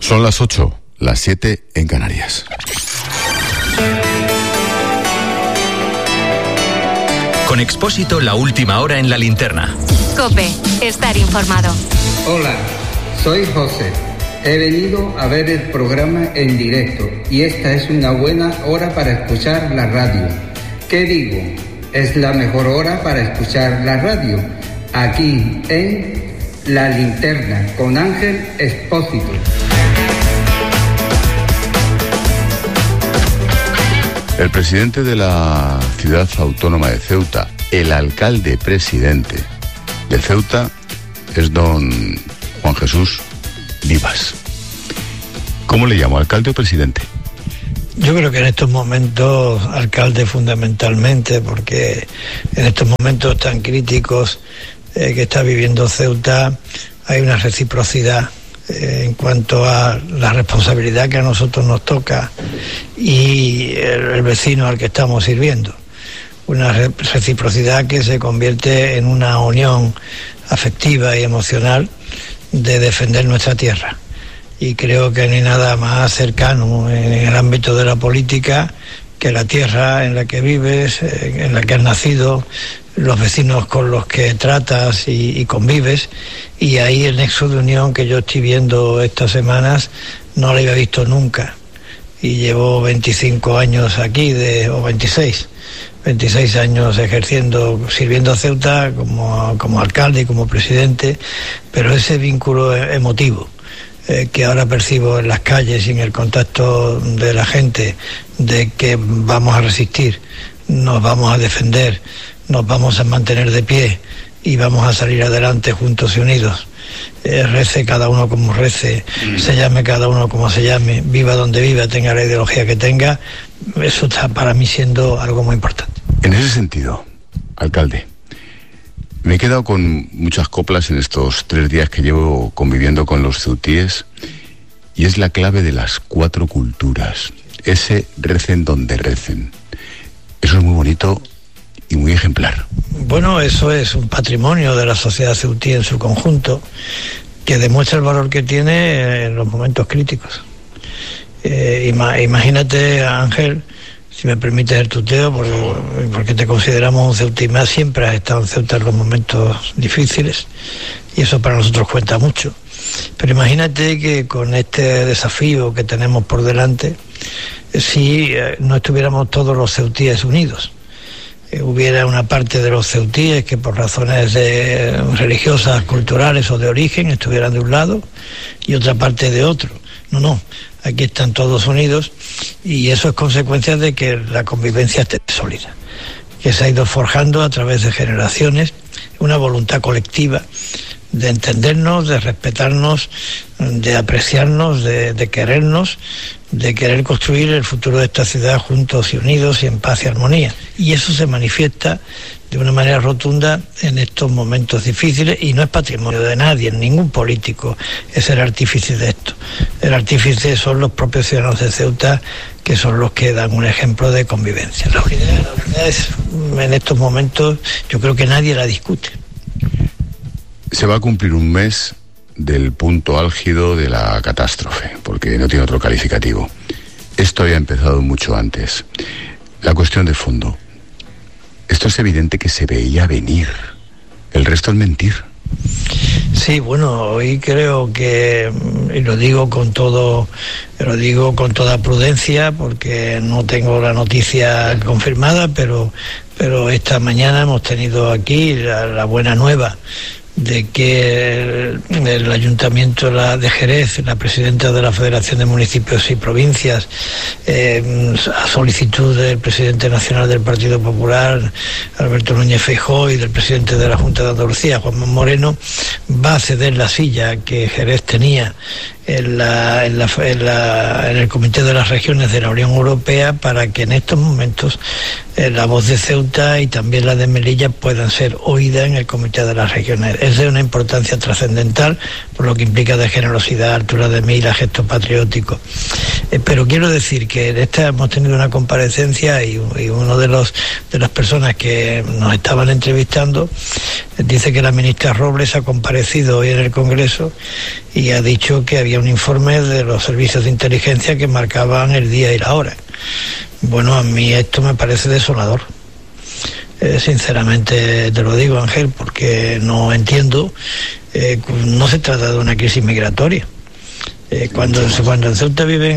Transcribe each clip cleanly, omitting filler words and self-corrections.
Son las 8, las 7 en Canarias. Con Expósito, la última hora en la linterna. COPE, estar informado. Hola, soy José. He venido a ver el programa en directo y esta es una buena hora para escuchar la radio. ¿Qué digo? Es la mejor hora para escuchar la radio. Aquí en La Linterna con Ángel Expósito. El presidente de la ciudad autónoma de Ceuta, el alcalde presidente de Ceuta, es don Juan Jesús Vivas. ¿Cómo le llamo, alcalde o presidente? Yo creo que en estos momentos, alcalde fundamentalmente, porque en estos momentos tan críticos que está viviendo Ceuta, hay una reciprocidad en cuanto a la responsabilidad que a nosotros nos toca y el vecino al que estamos sirviendo. Una reciprocidad que se convierte en una unión afectiva y emocional de defender nuestra tierra. Y creo que no hay nada más cercano en el ámbito de la política que la tierra en la que vives, en la que has nacido, los vecinos con los que tratas y convives, y ahí el nexo de unión que yo estoy viendo estas semanas no lo había visto nunca. Y llevo 25 años aquí, o 26 años sirviendo a Ceuta como alcalde y como presidente, pero ese vínculo emotivo que ahora percibo en las calles y en el contacto de la gente, de que vamos a resistir, nos vamos a defender, nos vamos a mantener de pie y vamos a salir adelante juntos y unidos. Rece cada uno como rece, se llame cada uno como se llame, viva donde viva, tenga la ideología que tenga, eso está para mí siendo algo muy importante. En ese sentido, alcalde, me he quedado con muchas coplas en estos 3 días que llevo conviviendo con los ceutíes, y es la clave de las 4 culturas, ese recen donde recen. Eso es muy bonito y muy ejemplar. Bueno, eso es un patrimonio de la sociedad ceutí en su conjunto, que demuestra el valor que tiene en los momentos críticos. Imagínate, Ángel, si me permites el tuteo, porque te consideramos un ceutí más, siempre has estado en Ceuta en los momentos difíciles, y eso para nosotros cuenta mucho. Pero imagínate que con este desafío que tenemos por delante, si no estuviéramos todos los ceutíes unidos, hubiera una parte de los ceutíes que por razones religiosas, culturales o de origen estuvieran de un lado y otra parte de otro. No, aquí están todos unidos, y eso es consecuencia de que la convivencia esté sólida, que se ha ido forjando a través de generaciones, una voluntad colectiva de entendernos, de respetarnos, de apreciarnos, de querernos, de querer construir el futuro de esta ciudad juntos y unidos y en paz y armonía. Y eso se manifiesta de una manera rotunda en estos momentos difíciles, y no es patrimonio de nadie, ningún político es el artífice de esto. El artífice son los propios ciudadanos de Ceuta, que son los que dan un ejemplo de convivencia. La unidad es, en estos momentos, yo creo que nadie la discute. Se va a cumplir un mes del punto álgido de la catástrofe, porque no tiene otro calificativo. Esto había empezado mucho antes. La cuestión de fondo. Esto es evidente que se veía venir. El resto es mentir. Sí, bueno, hoy creo que, y lo digo con toda prudencia, porque no tengo la noticia confirmada, pero esta mañana hemos tenido aquí la buena nueva de que el Ayuntamiento de Jerez, la presidenta de la Federación de Municipios y Provincias, a solicitud del presidente nacional del Partido Popular, Alberto Núñez Feijóo, y del presidente de la Junta de Andalucía, Juanma Moreno, va a ceder la silla que Jerez tenía en el Comité de las Regiones de la Unión Europea, para que en estos momentos la voz de Ceuta y también la de Melilla puedan ser oídas en el Comité de las Regiones es de una importancia trascendental por lo que implica de generosidad, altura de mira, gestos patrióticos. Pero quiero decir que en esta hemos tenido una comparecencia y uno de las personas que nos estaban entrevistando dice que la ministra Robles ha comparecido hoy en el Congreso y ha dicho que había un informe de los servicios de inteligencia que marcaban el día y la hora. Bueno, a mí esto me parece desolador. Sinceramente te lo digo, Ángel, porque no entiendo. No se trata de una crisis migratoria. Cuando en Ceuta viven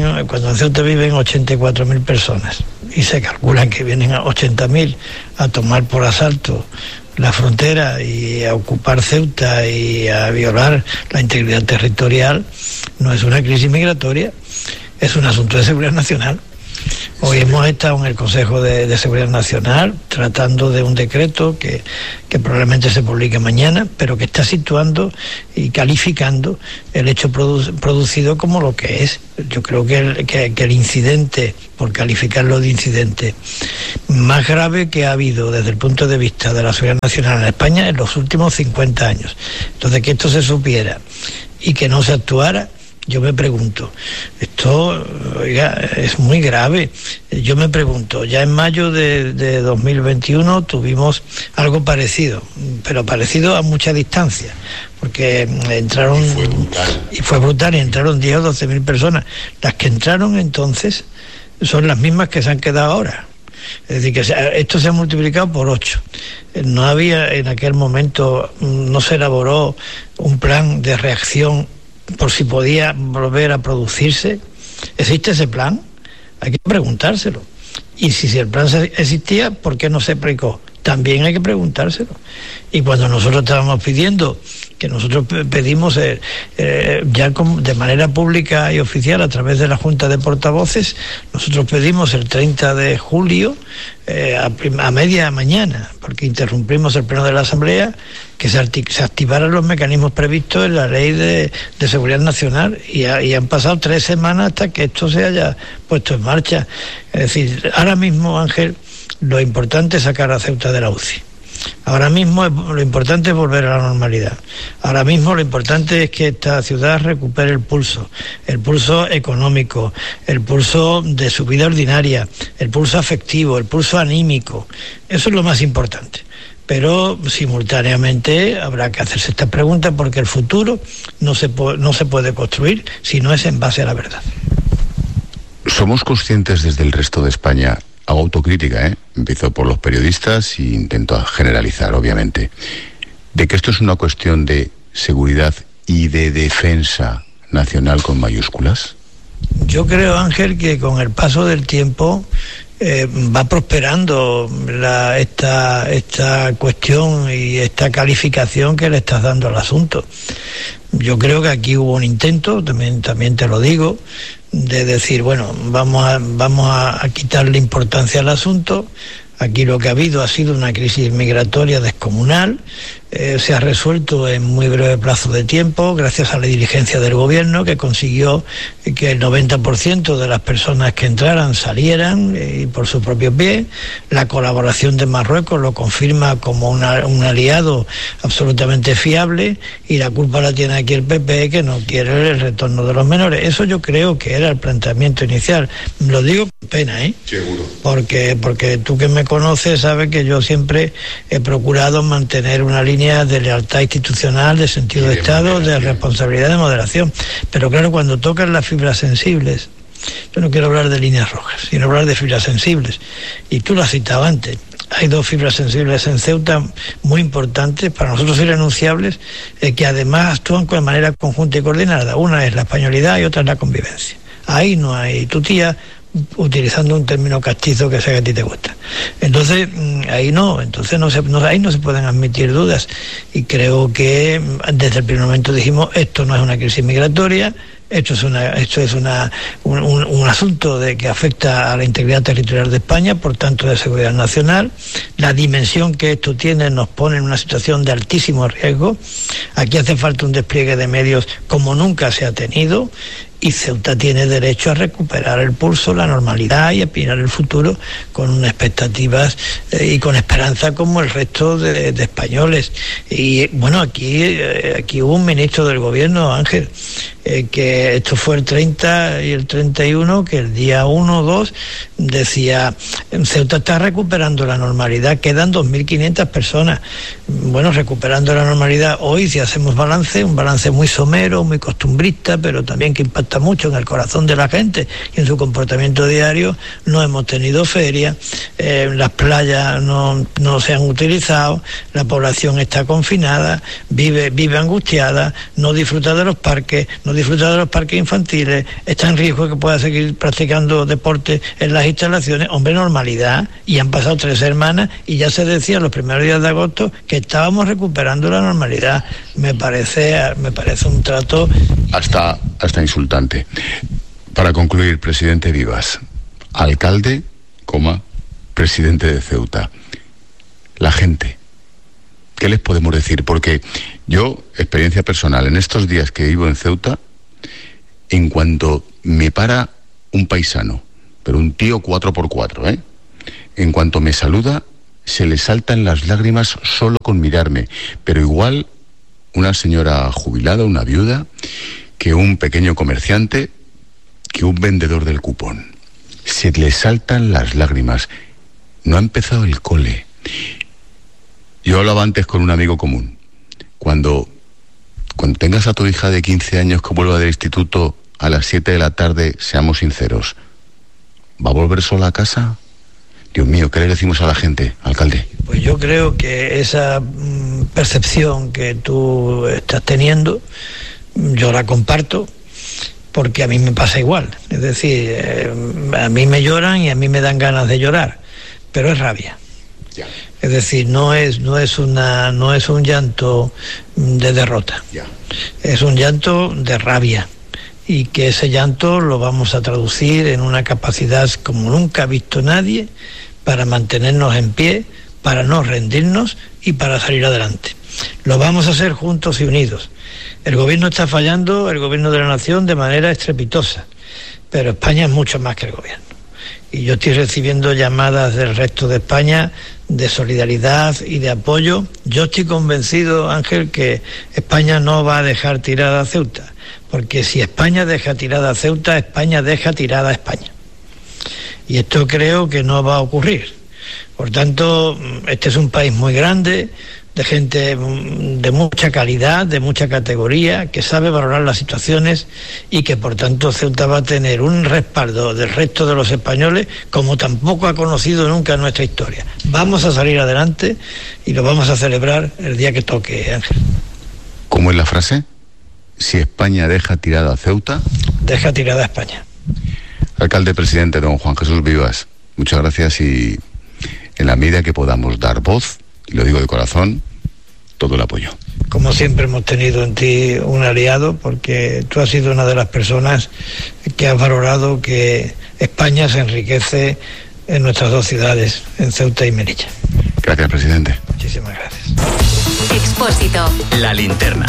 84.000 personas y se calculan que vienen a 80.000 a tomar por asalto la frontera y a ocupar Ceuta y a violar la integridad territorial, no es una crisis migratoria, es un asunto de seguridad nacional. Hoy hemos estado en el Consejo de Seguridad Nacional tratando de un decreto que probablemente se publique mañana, pero que está situando y calificando el hecho producido como lo que es. Yo creo que el incidente, por calificarlo de incidente más grave que ha habido desde el punto de vista de la seguridad nacional en España en los últimos 50 años. Entonces, que esto se supiera y que no se actuara, yo me pregunto, esto, oiga, es muy grave. Yo me pregunto, ya en mayo de 2021 tuvimos algo parecido, pero parecido a mucha distancia, porque entraron... Y fue brutal, y entraron 10 o 12.000 personas. Las que entraron entonces son las mismas que se han quedado ahora. Es decir, que esto se ha multiplicado por 8. No había en aquel momento, no se elaboró un plan de reacción por si podía volver a producirse. ¿Existe ese plan? Hay que preguntárselo. Y si el plan existía, ¿por qué no se aplicó? También hay que preguntárselo. Y cuando nosotros estábamos pidiendo, que nosotros pedimos ya de manera pública y oficial a través de la Junta de Portavoces, nosotros pedimos el 30 de julio a media mañana, porque interrumpimos el pleno de la Asamblea, que se activaran los mecanismos previstos en la Ley de Seguridad Nacional, y han pasado 3 semanas hasta que esto se haya puesto en marcha. Es decir, ahora mismo, Ángel, lo importante es sacar a Ceuta de la UCI. Ahora mismo lo importante es volver a la normalidad. Ahora mismo lo importante es que esta ciudad recupere el pulso económico, el pulso de su vida ordinaria, el pulso afectivo, el pulso anímico. Eso es lo más importante. Pero simultáneamente habrá que hacerse esta pregunta, porque el futuro no se puede construir si no es en base a la verdad. ¿Somos conscientes desde el resto de España? Hago autocrítica, empiezo por los periodistas y intento generalizar, obviamente, de que esto es una cuestión de seguridad y de defensa nacional con mayúsculas. Yo creo, Ángel, que con el paso del tiempo va prosperando esta cuestión y esta calificación que le estás dando al asunto. Yo creo que aquí hubo un intento, también te lo digo, de decir, bueno, vamos a quitarle importancia al asunto. Aquí lo que ha habido ha sido una crisis migratoria descomunal. Se ha resuelto en muy breve plazo de tiempo gracias a la diligencia del gobierno, que consiguió que el 90% de las personas que entraran salieran y por su propio pie. La colaboración de Marruecos lo confirma como un aliado absolutamente fiable, y la culpa la tiene aquí el PP, que no quiere el retorno de los menores. Eso yo creo que era el planteamiento inicial. Lo digo con pena, Seguro. Porque tú que me conoces sabes que yo siempre he procurado mantener una línea de lealtad institucional, de sentido de Estado, de responsabilidad, de moderación. Pero claro, cuando tocan las fibras sensibles, yo no quiero hablar de líneas rojas, sino hablar de fibras sensibles. Y tú lo has citado antes. Hay 2 fibras sensibles en Ceuta muy importantes, para nosotros irrenunciables, que además actúan de manera conjunta y coordinada. Una es la españolidad y otra es la convivencia. Ahí no hay tutía, utilizando un término castizo que sé que a ti te gusta. Entonces, ahí ahí no se pueden admitir dudas, y creo que desde el primer momento dijimos, esto no es una crisis migratoria, Esto es un asunto que afecta a la integridad territorial de España, por tanto de seguridad nacional. La dimensión que esto tiene nos pone en una situación de altísimo riesgo. Aquí hace falta un despliegue de medios como nunca se ha tenido, y Ceuta tiene derecho a recuperar el pulso, la normalidad y a mirar el futuro con expectativas y con esperanza como el resto de españoles. Y bueno, aquí hubo un ministro del gobierno, Ángel, que esto fue el 30 y el 31, que el día 1 o 2 decía: Ceuta está recuperando la normalidad, quedan 2.500 personas. Bueno, recuperando la normalidad hoy, si hacemos un balance muy somero, muy costumbrista, pero también que impacta mucho en el corazón de la gente y en su comportamiento diario. No hemos tenido ferias, las playas no se han utilizado, la población está confinada, vive angustiada, no disfruta de los parques infantiles, está en riesgo de que pueda seguir practicando deporte en las instalaciones. Hombre, normalidad. Y han pasado 3 semanas y ya se decía los primeros días de agosto que estábamos recuperando la normalidad. Me parece un trato hasta insultante. Para concluir, presidente Vivas, alcalde, presidente de Ceuta, la gente, ¿qué les podemos decir? Porque yo, experiencia personal, en estos días que vivo en Ceuta, en cuanto me para un paisano, pero un tío 4x4, en cuanto me saluda, se le saltan las lágrimas solo con mirarme, pero igual una señora jubilada, una viuda, que un pequeño comerciante, que un vendedor del cupón. Se le saltan las lágrimas. No ha empezado el cole. Yo hablaba antes con un amigo común. Cuando tengas a tu hija de 15 años que vuelva del instituto a las 7 de la tarde, seamos sinceros, ¿va a volver sola a casa? Dios mío, ¿qué le decimos a la gente, alcalde? Pues yo creo que esa percepción que tú estás teniendo, yo la comparto, porque a mí me pasa igual. Es decir, a mí me lloran y a mí me dan ganas de llorar, pero es rabia. Ya. Es decir, no es un llanto de derrota. Ya. Es un llanto de rabia, y que ese llanto lo vamos a traducir en una capacidad como nunca ha visto nadie para mantenernos en pie, para no rendirnos y para salir adelante. Lo vamos a hacer juntos y unidos. El gobierno está fallando, el gobierno de la nación, de manera estrepitosa, pero España es mucho más que el gobierno. Y yo estoy recibiendo llamadas del resto de España de solidaridad y de apoyo. Yo estoy convencido, Ángel, que España no va a dejar tirada a Ceuta, porque si España deja tirada a Ceuta, España deja tirada a España. Y esto creo que no va a ocurrir. Por tanto, este es un país muy grande, de gente de mucha calidad, de mucha categoría, que sabe valorar las situaciones, y que por tanto Ceuta va a tener un respaldo del resto de los españoles como tampoco ha conocido nunca en nuestra historia. Vamos a salir adelante y lo vamos a celebrar el día que toque, Ángel. ¿Cómo es la frase? Si España deja tirada a Ceuta, deja tirada a España. Alcalde presidente don Juan Jesús Vivas, muchas gracias, y en la medida que podamos dar voz, y lo digo de corazón, todo el apoyo. Como siempre hemos tenido en ti un aliado, porque tú has sido una de las personas que has valorado que España se enriquece en nuestras dos ciudades, en Ceuta y Melilla. Gracias, presidente. Muchísimas gracias. Expósito. La linterna.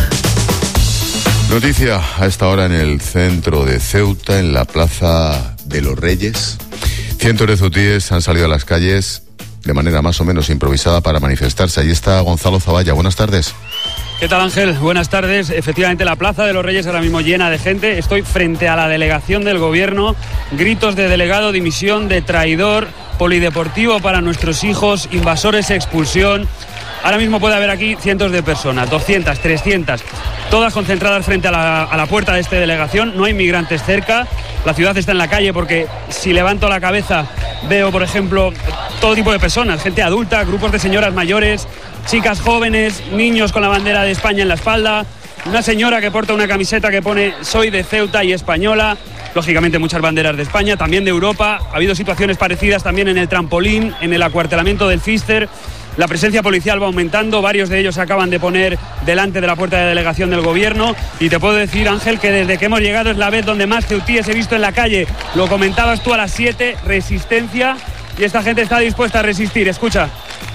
Noticia a esta hora en el centro de Ceuta, en la Plaza de los Reyes. Cientos de ceutíes han salido a las calles de manera más o menos improvisada para manifestarse. Ahí está Gonzalo Zavalla. Buenas tardes. ¿Qué tal, Ángel? Buenas tardes. Efectivamente, la Plaza de los Reyes ahora mismo llena de gente. Estoy frente a la delegación del gobierno. Gritos de delegado, dimisión, de traidor, polideportivo para nuestros hijos, invasores, expulsión. Ahora mismo puede haber aquí cientos de personas, 200, 300, todas concentradas frente a la puerta de esta delegación. No hay migrantes cerca, la ciudad está en la calle, porque si levanto la cabeza veo, por ejemplo, todo tipo de personas, gente adulta, grupos de señoras mayores, chicas jóvenes, niños con la bandera de España en la espalda, una señora que porta una camiseta que pone "Soy de Ceuta y española", lógicamente muchas banderas de España, también de Europa. Ha habido situaciones parecidas también en el trampolín, en el acuartelamiento del Fister. La presencia policial va aumentando, varios de ellos se acaban de poner delante de la puerta de delegación del gobierno y te puedo decir, Ángel, que desde que hemos llegado es la vez donde más ceutíes he visto en la calle. Lo comentabas tú a las 7, resistencia, y esta gente está dispuesta a resistir. Escucha.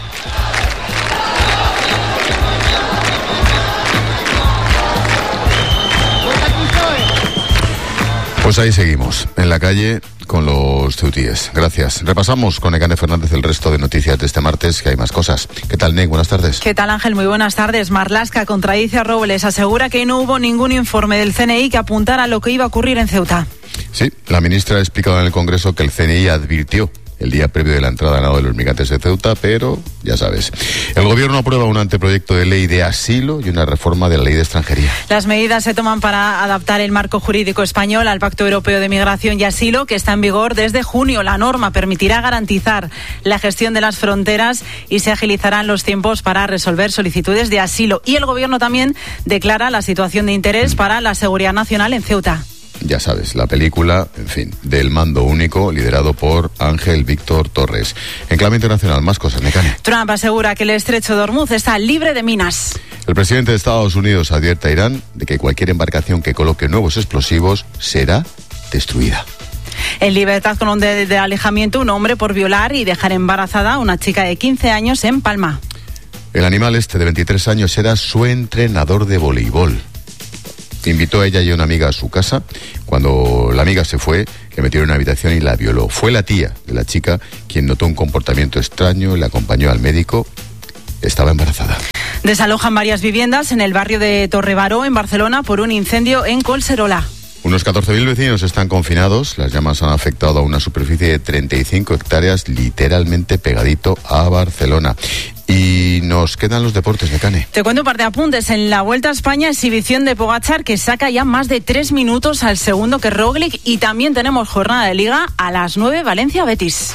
Pues ahí seguimos, en la calle con los ceutíes. Gracias. Repasamos con Nekane Fernández el resto de noticias de este martes, que hay más cosas. ¿Qué tal, Nek? Buenas tardes. ¿Qué tal, Ángel? Muy buenas tardes. Marlaska contradice a Robles. Asegura que no hubo ningún informe del CNI que apuntara a lo que iba a ocurrir en Ceuta. Sí, la ministra ha explicado en el Congreso que el CNI advirtió el día previo de la entrada a nado de los migrantes de Ceuta, pero ya sabes. El gobierno aprueba un anteproyecto de ley de asilo y una reforma de la ley de extranjería. Las medidas se toman para adaptar el marco jurídico español al Pacto Europeo de Migración y Asilo, que está en vigor desde junio. La norma permitirá garantizar la gestión de las fronteras y se agilizarán los tiempos para resolver solicitudes de asilo. Y el gobierno también declara la situación de interés para la seguridad nacional en Ceuta. Ya sabes, la película, en fin, del mando único, liderado por Ángel Víctor Torres. En clave internacional, más cosas, Nekane. Trump asegura que el estrecho de Hormuz está libre de minas. El presidente de Estados Unidos advierte a Irán de que cualquier embarcación que coloque nuevos explosivos será destruida. En libertad con orden de alejamiento, un hombre por violar y dejar embarazada a una chica de 15 años en Palma. El animal este de 23 años era su entrenador de voleibol. Invitó a ella y a una amiga a su casa. Cuando la amiga se fue, le metió en una habitación y la violó. Fue la tía de la chica quien notó un comportamiento extraño, le acompañó al médico. Estaba embarazada. Desalojan varias viviendas en el barrio de Torrebaró, en Barcelona, por un incendio en Collserola. Unos 14.000 vecinos están confinados. Las llamas han afectado a una superficie de 35 hectáreas, literalmente pegadito a Barcelona. Y nos quedan los deportes, Nekane. Te cuento un par de apuntes. En la Vuelta a España, exhibición de Pogačar, que saca ya más de 3 minutos al segundo que Roglic. Y también tenemos jornada de Liga a las 9, Valencia-Betis.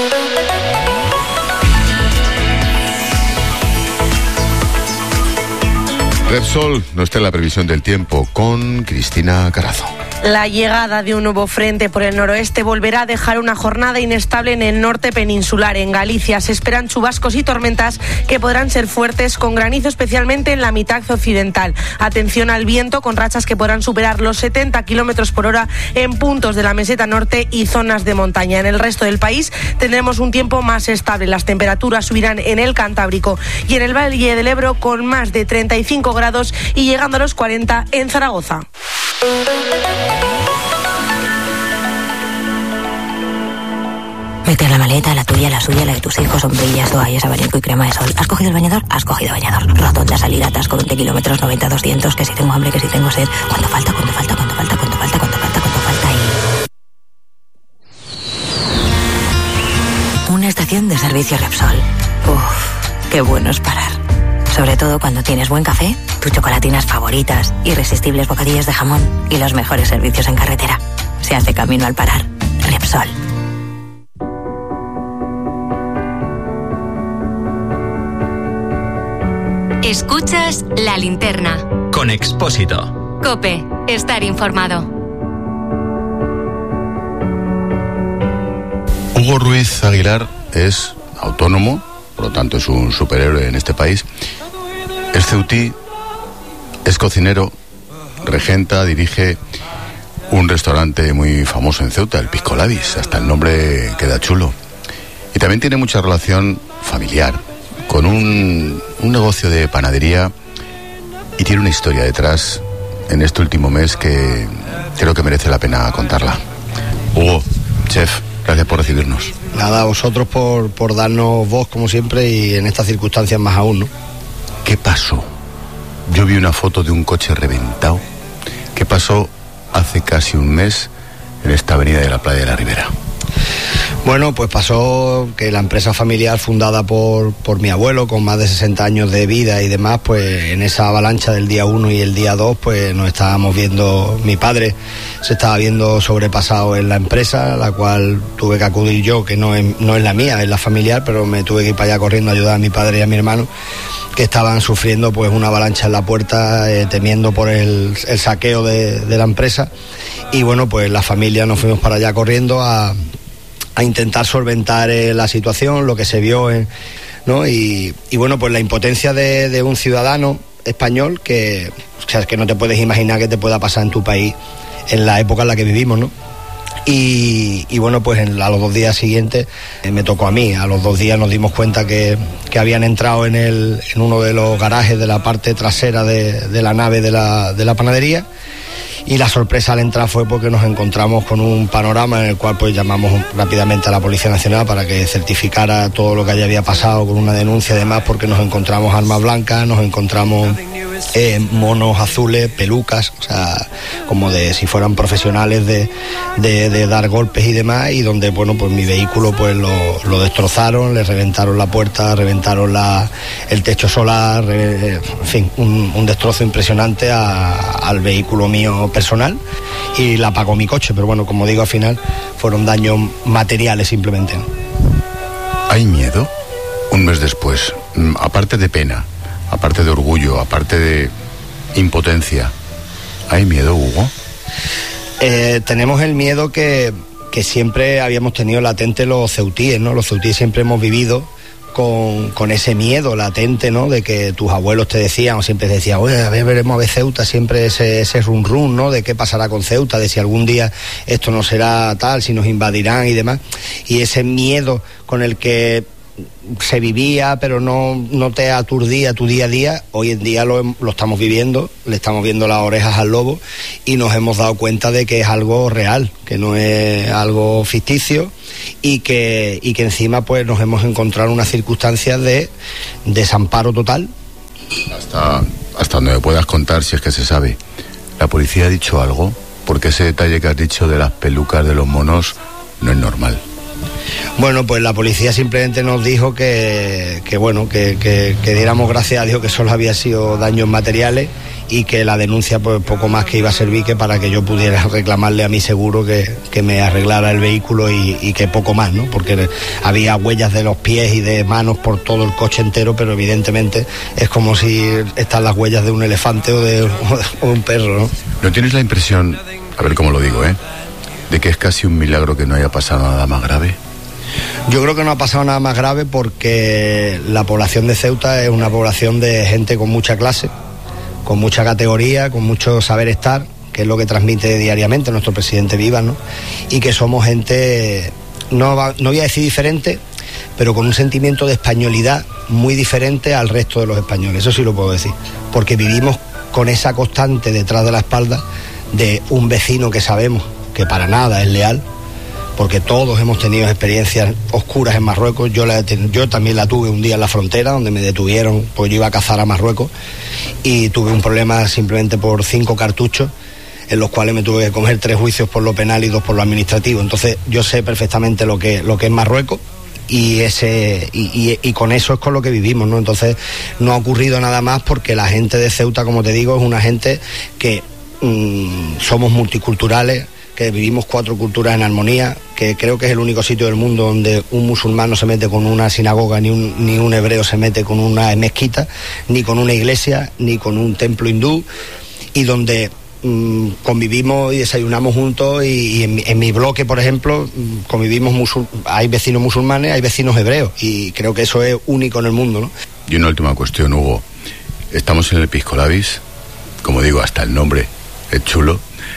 Repsol no está en la previsión del tiempo con Cristina Carazo. La llegada de un nuevo frente por el noroeste volverá a dejar una jornada inestable en el norte peninsular. En Galicia se esperan chubascos y tormentas que podrán ser fuertes, con granizo especialmente en la mitad occidental. Atención al viento, con rachas que podrán superar los 70 kilómetros por hora en puntos de la meseta norte y zonas de montaña. En el resto del país tendremos un tiempo más estable. Las temperaturas subirán en el Cantábrico y en el Valle del Ebro, con más de 35 grados y llegando a los 40 en Zaragoza. Mete la maleta, la tuya, la suya, la de tus hijos, sombrillas, toallas, abanico y crema de sol. ¿Has cogido el bañador? Has cogido bañador. Rotonda, salida, atasco, 20 kilómetros, 90, 200, que si tengo hambre, que si tengo sed. ¿Cuánto falta? ¿Cuánto falta? ¿Cuánto falta? ¿Cuánto falta? ¿Cuánto falta? ¿Cuánto falta? Y... una estación de servicio Repsol. Uf, qué bueno es parar. Sobre todo cuando tienes buen café, tus chocolatinas favoritas, irresistibles bocadillos de jamón y los mejores servicios en carretera. Se hace camino al parar. Repsol. Escuchas La Linterna. Con Expósito. COPE. Estar informado. Hugo Ruiz Aguilar es autónomo, por lo tanto es un superhéroe en este país. Es ceutí, es cocinero, regenta, dirige un restaurante muy famoso en Ceuta, el Pisco Labis. Hasta el nombre queda chulo. Y también tiene mucha relación familiar con un negocio de panadería, y tiene una historia detrás en este último mes que creo que merece la pena contarla. Hugo, chef, gracias por recibirnos. Nada, a vosotros por darnos voz como siempre, y en estas circunstancias más aún, ¿no? ¿Qué pasó? Yo vi una foto de un coche reventado. ¿Qué pasó hace casi un mes en esta avenida de la Playa de la Ribera? Bueno, pues pasó que la empresa familiar fundada por mi abuelo, con más de 60 años de vida y demás, pues en esa avalancha del día 1 y el día 2, pues nos estábamos viendo, mi padre se estaba viendo sobrepasado en la empresa, la cual tuve que acudir yo, que no es la mía, es la familiar, pero me tuve que ir para allá corriendo a ayudar a mi padre y a mi hermano, que estaban sufriendo pues una avalancha en la puerta, temiendo por el saqueo de la empresa. Y bueno, pues la familia nos fuimos para allá corriendo a intentar solventar la situación. Lo que se vio ¿no? Y bueno, pues la impotencia de un ciudadano español que no te puedes imaginar que te pueda pasar en tu país en la época en la que vivimos, ¿no? Y bueno, pues a los 2 días siguientes me tocó a mí. A los 2 días nos dimos cuenta que habían entrado en uno de los garajes de la parte trasera de la nave de la panadería, y la sorpresa al entrar fue porque nos encontramos con un panorama en el cual pues llamamos rápidamente a la Policía Nacional para que certificara todo lo que allí había pasado con una denuncia y demás, porque nos encontramos armas blancas, nos encontramos monos azules, pelucas, o sea, como de si fueran profesionales de dar golpes y demás, y donde, bueno, pues mi vehículo pues lo destrozaron, le reventaron la puerta, reventaron el techo solar, en fin, un destrozo impresionante al vehículo mío personal, y la pagó mi coche, pero bueno, como digo, al final fueron daños materiales simplemente. ¿Hay miedo? Un mes después, aparte de pena, aparte de orgullo, aparte de impotencia, ¿hay miedo, Hugo? Tenemos el miedo que siempre habíamos tenido latente los ceutíes, ¿no? Los ceutíes siempre hemos vivido con ese miedo latente, ¿no? De que tus abuelos te decían, o siempre te decían, oye, a ver, veremos a ver Ceuta, siempre ese run run, ¿no? De qué pasará con Ceuta, de si algún día esto no será tal, si nos invadirán y demás. Y ese miedo con el que se vivía, pero no te aturdía tu día a día, hoy en día lo estamos viviendo, le estamos viendo las orejas al lobo, y nos hemos dado cuenta de que es algo real, que no es algo ficticio, y que encima pues nos hemos encontrado en unas circunstancias de desamparo total. Hasta donde me puedas contar, si es que se sabe, ¿la policía ha dicho algo? Porque ese detalle que has dicho de las pelucas de los monos no es normal. Bueno, pues la policía simplemente nos dijo que diéramos gracias a Dios que solo había sido daños materiales, y que la denuncia pues poco más que iba a servir que para que yo pudiera reclamarle a mi seguro que me arreglara el vehículo, y que poco más, ¿no? Porque había huellas de los pies y de manos por todo el coche entero, pero evidentemente es como si están las huellas de un elefante o de un perro, ¿no? ¿No tienes la impresión, a ver cómo lo digo, de que es casi un milagro que no haya pasado nada más grave? Yo creo que no ha pasado nada más grave porque la población de Ceuta es una población de gente con mucha clase, con mucha categoría, con mucho saber estar, que es lo que transmite diariamente nuestro presidente Vivas, ¿no? Y que somos gente, no voy a decir diferente, pero con un sentimiento de españolidad muy diferente al resto de los españoles, eso sí lo puedo decir, porque vivimos con esa constante detrás de la espalda de un vecino que sabemos que para nada es leal, porque todos hemos tenido experiencias oscuras en Marruecos. Yo también la tuve un día en la frontera, donde me detuvieron, pues yo iba a cazar a Marruecos, y tuve un problema simplemente por 5 cartuchos, en los cuales me tuve que coger 3 juicios por lo penal y 2 por lo administrativo. Entonces yo sé perfectamente lo que es Marruecos, y con eso es con lo que vivimos, ¿no? Entonces no ha ocurrido nada más, porque la gente de Ceuta, como te digo, es una gente que somos multiculturales, que vivimos 4 culturas en armonía, que creo que es el único sitio del mundo donde un musulmán no se mete con una sinagoga, ni un hebreo se mete con una mezquita, ni con una iglesia, ni con un templo hindú, y donde convivimos y desayunamos juntos, y en mi bloque, por ejemplo, convivimos, hay vecinos musulmanes, hay vecinos hebreos, y creo que eso es único en el mundo, ¿no? Y una última cuestión, Hugo. Estamos en el Pisco Labis, como digo, hasta el nombre es chulo.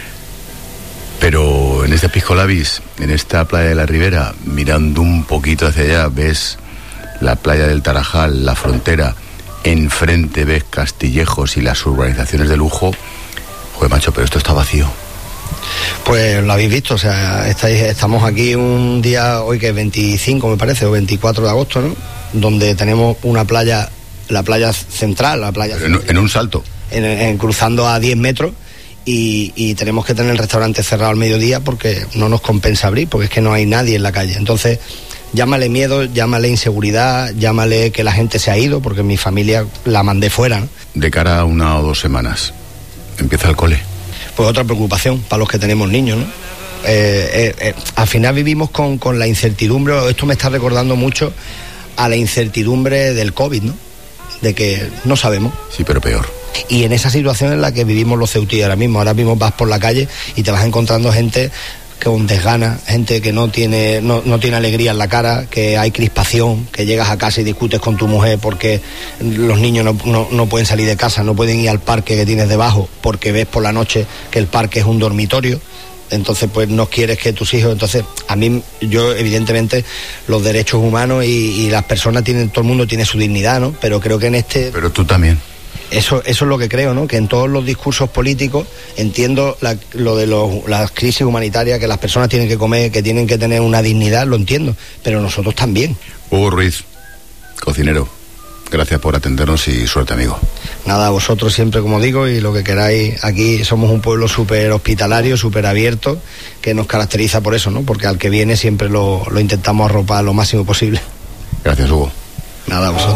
Pero en este Pisco Labis, en esta playa de la Ribera, mirando un poquito hacia allá, ves la playa del Tarajal, la frontera, enfrente ves Castillejos y las urbanizaciones de lujo. Joder, macho, pero esto está vacío. Pues lo habéis visto, o sea, estamos aquí un día, hoy que es 25 me parece, o 24 de agosto, ¿no? Donde tenemos una playa, la playa central, la playa... En un salto. Cruzando a 10 metros. Y tenemos que tener el restaurante cerrado al mediodía porque no nos compensa abrir, porque es que no hay nadie en la calle. Entonces, llámale miedo, llámale inseguridad, llámale que la gente se ha ido, porque mi familia la mandé fuera, ¿no? De cara a 1 o 2 semanas, empieza el cole. Pues otra preocupación para los que tenemos niños, ¿no? Al final vivimos con la incertidumbre. Esto me está recordando mucho a la incertidumbre del COVID, ¿no? De que no sabemos. Sí, pero peor. Y en esa situación en la que vivimos los ceutíes ahora mismo vas por la calle y te vas encontrando gente con desgana, gente que no tiene alegría en la cara, que hay crispación, que llegas a casa y discutes con tu mujer porque los niños no pueden salir de casa, no pueden ir al parque que tienes debajo porque ves por la noche que el parque es un dormitorio. Entonces pues no quieres que tus hijos, entonces yo evidentemente los derechos humanos y las personas todo el mundo tiene su dignidad, ¿no? Pero creo que Pero tú también. Eso es lo que creo, ¿no? Que en todos los discursos políticos entiendo lo de las crisis humanitarias, que las personas tienen que comer, que tienen que tener una dignidad, lo entiendo, pero nosotros también. Hugo Ruiz, cocinero, gracias por atendernos y suerte, amigo. Nada, a vosotros siempre, como digo, y lo que queráis. Aquí somos un pueblo súper hospitalario, súper abierto, que nos caracteriza por eso, ¿no? Porque al que viene siempre lo intentamos arropar lo máximo posible. Gracias, Hugo. Nada, a vosotros.